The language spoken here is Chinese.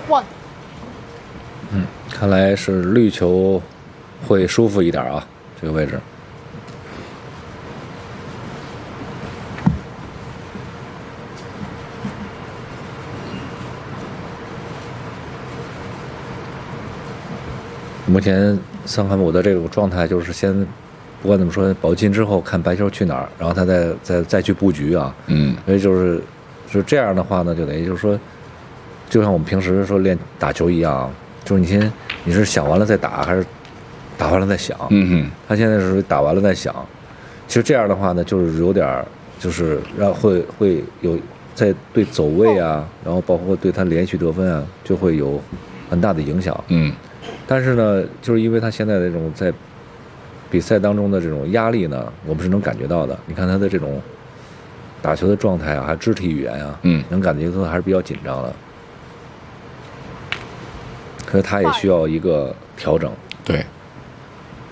one。 看来是绿球会舒服一点啊，这个位置。目前桑坎姆的这种状态就是先，不管怎么说，保进之后看白球去哪儿，然后他再去布局啊。所以就是这样的话呢，就等于就是说，就像我们平时说打球一样，就是你是想完了再打，还是打完了再想？他现在是打完了再想。其实这样的话呢，就是有点就是会有在对走位啊，然后包括对他连续得分啊，就会有很大的影响。但是呢，就是因为他现在的这种在比赛当中的这种压力呢，我们是能感觉到的。你看他的这种打球的状态啊，还有肢体语言啊，能感觉到还是比较紧张的。可是他也需要一个调整。 对，